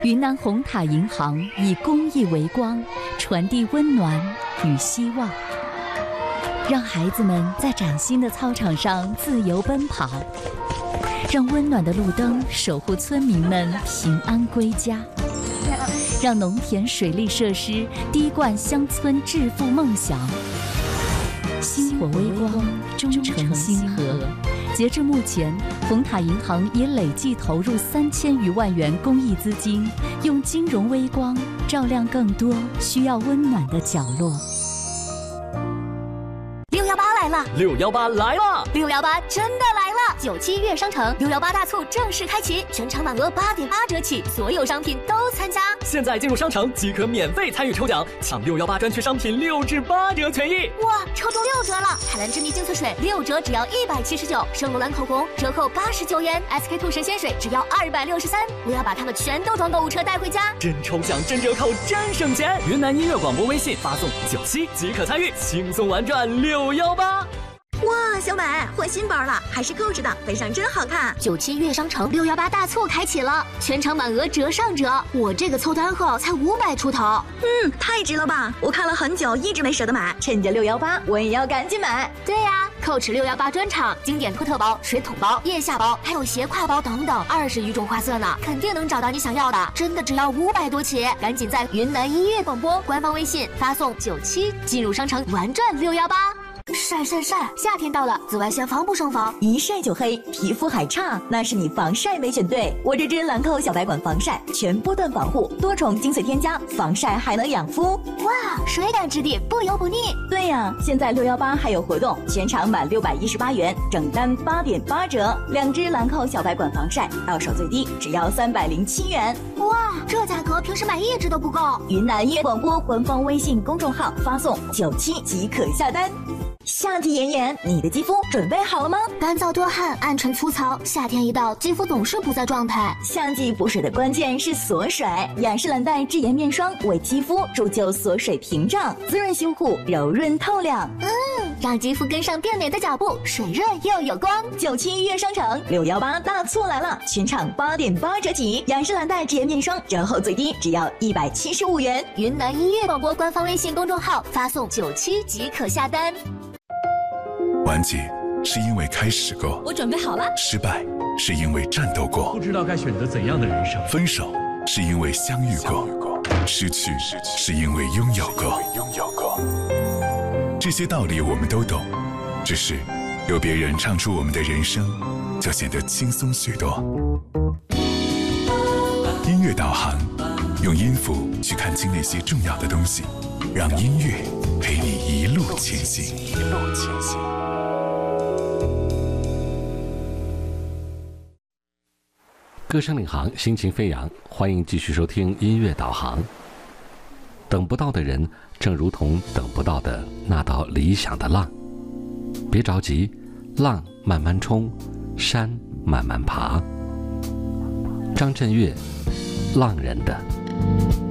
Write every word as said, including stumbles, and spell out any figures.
云南红塔银行以公益为光，传递温暖与希望，让孩子们在崭新的操场上自由奔跑，让温暖的路灯守护村民们平安归家，让农田水利设施滴灌乡村致富梦想。星火微光，忠诚星河。截至目前，红塔银行已累计投入三千余万元公益资金，用金融微光照亮更多需要温暖的角落。 六幺八来了！ 六幺八来了！ 六幺八真的来了！九七悦商城六幺八大促正式开启，全场满额八点八折起，所有商品都参加。 现在进入商城即可免费参与抽奖，抢六幺八专区商品六至八折权益。 哇，抽中六折了！海蓝之谜净萃水六折只要一百七十九，圣罗兰口红折扣八十九元 ，S K two 神仙水只要二百六十三。我要把它们全都装购物车带回家。 真抽奖，真折扣，真省钱！云南音乐广播微信发送九七即可参与，轻松玩转六幺八。 哇，小美换新包了，还是 Coach 的，背上真好看。 九七悦商城六幺八大促开启了，全场满额折上折，我这个凑单后才五百出头。 嗯，太值了吧！我看了很久，一直没舍得买，趁着六幺八，我也要赶紧买。 对呀、啊、，Coach 六幺八专场，经典托特包、水桶包、腋下包，还有斜挎包等等，二十余种花色呢，肯定能找到你想要的。真的只要五百多起，赶紧在云南音乐广播官方微信发送九七进入商城玩转六幺八。晒晒晒！夏天到了，紫外线防不胜防， 一晒就黑，皮肤还差，那是你防晒没选对。我这支兰蔻小白管防晒，全波段保护，多重精粹添加，防晒还能养肤。 哇，水感质地，不油不腻。 对呀、啊，现在六幺八还有活动，全场满六百一十八元，整单八点八折。两支兰蔻小白管防晒，到手最低只要三百零七元。 哇，这价格平时买一支都不够。 云南音乐广播官方微信公众号发送九七即可下单。夏季炎炎，你的肌肤准备好了吗？ 干燥多汗，暗沉粗糙，夏天一到，肌肤总是不在状态。 夏季补水的关键是锁水，雅诗兰黛智妍面霜为肌肤铸就锁水屏障，滋润修护，柔润透亮。 嗯，让肌肤跟上变美的脚步，水润又有光。 九七悦商城六幺八大促来了，全场八点八折起，雅诗兰黛智妍面霜折后最低只要一百七十五元。 云南音乐广播官方微信公众号发送九七即可下单。 完结是因为开始过， 我准备好了。 失败是因为战斗过， 不知道该选择怎样的人生。 分手是因为相遇过，失去是因为拥有过。这些道理我们都懂，只是有别人唱出我们的人生，就显得轻松许多。音乐导航，用音符去看清那些重要的东西，让音乐陪你一路前行。一路前行。 歌声领航，心情飞扬，欢迎继续收听音乐导航。等不到的人，正如同等不到的那道理想的浪。别着急，浪慢慢冲，山慢慢爬。张震岳，浪人的。